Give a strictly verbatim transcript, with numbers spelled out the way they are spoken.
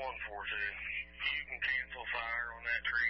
one four two. You can cancel fire on that tree